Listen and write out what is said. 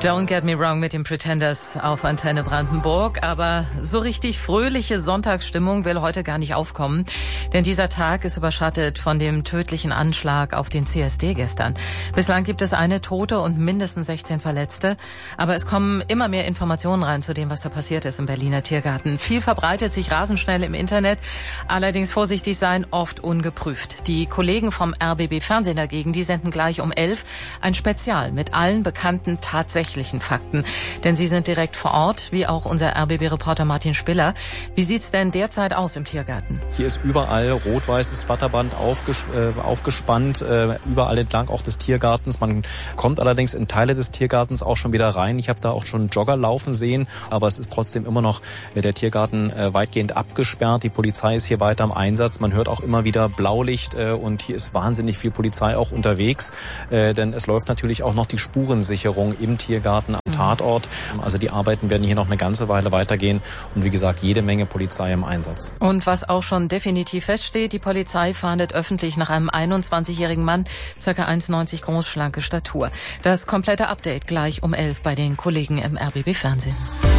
Don't get me wrong mit den Pretenders auf Antenne Brandenburg, aber so richtig fröhliche Sonntagsstimmung will heute gar nicht aufkommen, denn dieser Tag ist überschattet von dem tödlichen Anschlag auf den CSD gestern. Bislang gibt es eine Tote und mindestens 16 Verletzte, aber es kommen immer mehr Informationen rein zu dem, was da passiert ist im Berliner Tiergarten. Viel verbreitet sich rasend schnell im Internet, allerdings vorsichtig sein, oft ungeprüft. Die Kollegen vom RBB Fernsehen dagegen, die senden gleich um 11 ein Spezial mit allen bekannten tatsächlichen Fakten. Denn sie sind direkt vor Ort, wie auch unser RBB-Reporter Martin Spiller. Wie sieht's denn derzeit aus im Tiergarten? Hier ist überall rot-weißes Flatterband aufgespannt, überall entlang auch des Tiergartens. Man kommt allerdings in Teile des Tiergartens auch schon wieder rein. Ich habe da auch schon Jogger laufen sehen, aber es ist trotzdem immer noch der Tiergarten weitgehend abgesperrt. Die Polizei ist hier weiter im Einsatz. Man hört auch immer wieder Blaulicht und hier ist wahnsinnig viel Polizei auch unterwegs, denn es läuft natürlich auch noch die Spurensicherung im Tiergarten am Tatort. Also die Arbeiten werden hier noch eine ganze Weile weitergehen und wie gesagt, jede Menge Polizei im Einsatz. Und was auch schon definitiv feststeht, die Polizei fahndet öffentlich nach einem 21-jährigen Mann, ca. 1,90 groß, schlanke Statur. Das komplette Update gleich um 11 bei den Kollegen im RBB Fernsehen.